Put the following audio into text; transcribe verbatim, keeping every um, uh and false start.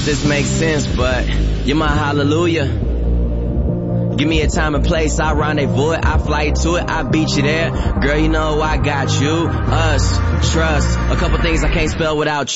this makes sense, but you're my hallelujah. Give me a time and place, I rendezvous it, I fly to it, I beat you there. Girl, you know I got you, us, trust, a couple things I can't spell without you.